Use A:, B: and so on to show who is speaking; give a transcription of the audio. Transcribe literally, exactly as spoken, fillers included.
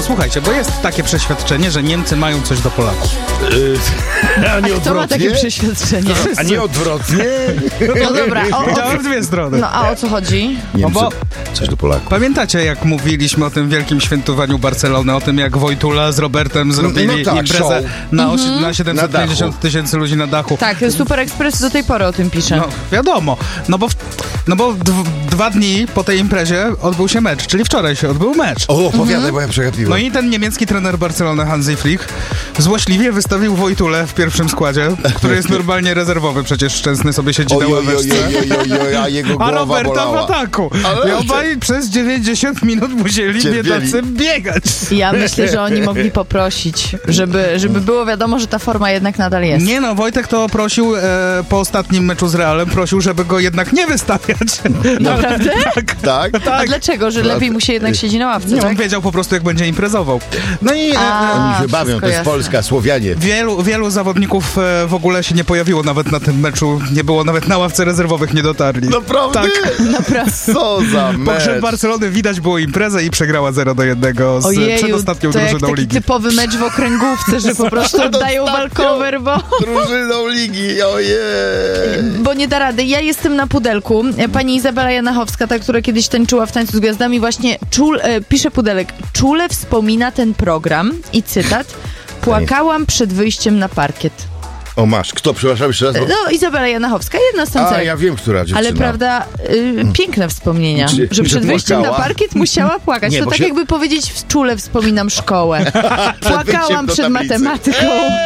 A: posłuchajcie, bo jest takie przeświadczenie, że Niemcy mają coś do Polaków.
B: Yy, a nie
C: A kto ma takie przeświadczenie?
B: A nie odwrotnie?
C: No dobra, o, o,
A: Działa w dwie strony.
C: no a o co chodzi?
B: Niemcy,
A: bo-
B: coś do Polaków.
A: Pamiętacie, jak mówiliśmy o tym wielkim świętowaniu Barcelony, o tym, jak Wojtula z Robertem zrobili
B: no tak,
A: imprezę
B: show.
A: na, osi- na siedemset pięćdziesiąt tysięcy ludzi na dachu.
C: Tak, Super Express do tej pory o tym pisze.
A: No, wiadomo. No bo, w- no bo d- dwa dni po tej imprezie odbył się mecz, czyli wczoraj się odbył mecz.
B: O, opowiadaj, bo ja przegapiłem.
A: No i ten niemiecki trener Barcelony Hansi Flick złośliwie wystawił Wojtulę w pierwszym składzie, który jest normalnie rezerwowy, przecież Szczęsny sobie siedzi na
B: Oj, oj, oj,
A: ławeczce.
B: oj, oj, oj, oj, a jego
A: A
B: głowa
A: Roberta w
B: bolała.
A: ataku.
B: Ale-
A: I obaj przez dziewięćdziesiąt minut musieli
B: Cierpieli.
A: biedacy biegać.
C: Ja myślę, że oni mogli poprosić, żeby, żeby było wiadomo, że ta forma jednak nadal jest.
A: Nie no, Wojtek to prosił e, po ostatnim meczu z Realem, prosił, żeby go jednak nie wystawiać.
C: Naprawdę?
A: tak,
B: Tak?
C: A
A: tak.
C: dlaczego? Że lepiej mu się jednak siedzi na ławce,
A: Nie, on
C: tak?
A: wiedział po prostu, jak będzie imprezował. No i e,
C: A,
B: Oni się
C: wszystko
B: bawią, to jest
C: jasne.
B: Polska, Słowianie.
A: wielu, wielu zawodników e, w ogóle się nie pojawiło nawet na tym meczu. Nie było nawet na ławce rezerwowych, nie dotarli.
B: Naprawdę?
A: Tak.
C: Naprawdę.
B: Co za
A: Pogrzeb
B: mecz.
A: Barcelony widać było imprezę i przegrała zero do jednego z
C: Ojeju,
A: przedostatnią
C: to jak
A: drużyną
C: taki
A: ligi.
C: typowy mecz w okręgówce, że po prostu oddają
B: Ostatnio.
C: walkover, bo...
B: Drużyną ligi, ojej.
C: Bo nie da rady. Ja jestem na pudelku. Pani Izabela Janachowska, ta, która kiedyś tańczyła w Tańcu z Gwiazdami, właśnie czul, e, pisze pudelek. Czule wspomina ten program i cytat. Płakałam przed wyjściem na parkiet.
B: O masz, kto, przepraszam jeszcze raz? Bo...
C: No, Izabela Janachowska, jedna z
B: A,
C: tancerek.
B: ja wiem, która dziewczyna.
C: Ale prawda, y, piękne wspomnienia,
B: Czy-
C: że przed
B: że
C: wyjściem na
B: płakała?
C: parkiet musiała płakać.
B: Nie,
C: to
B: bo
C: tak
B: się-
C: jakby powiedzieć, w czule wspominam szkołę.
B: wyjściem
C: Płakałam
B: do
C: przed
B: tablicy.
C: matematyką.